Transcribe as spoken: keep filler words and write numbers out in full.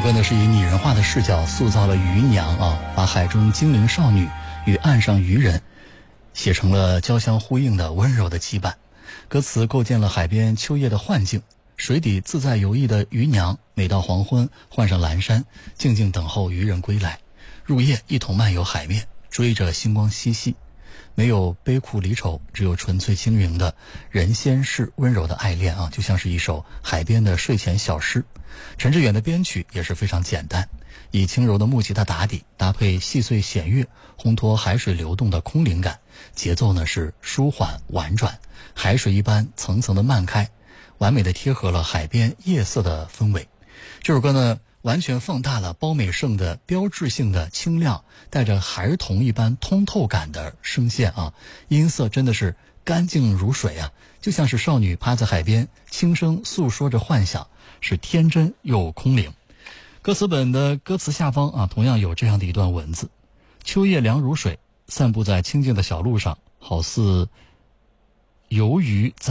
歌呢是以拟人化的视角塑造了渔娘啊，把海中精灵少女与岸上渔人写成了交相呼应的温柔的羁绊。歌词构建了海边秋夜的幻境，水底自在游弋的渔娘每到黄昏换上蓝衫，静静等候渔人归来，入夜一同漫游海面，追着星光嬉戏。没有悲苦离愁，只有纯粹轻盈的人仙式温柔的爱恋啊，就像是一首海边的睡前小诗。陈志远的编曲也是非常简单，以轻柔的木吉他打底，搭配细碎弦乐，烘托海水流动的空灵感，节奏呢是舒缓婉转，海水一般层层的漫开，完美的贴合了海边夜色的氛围。这首歌呢完全放大了包美胜的标志性的清亮，带着孩童一般通透感的声线啊，音色真的是干净如水啊，就像是少女趴在海边轻声诉说着幻想，是天真又空灵。歌词本的歌词下方啊，同样有这样的一段文字：秋夜凉如水，散步在清静的小路上，好似游鱼在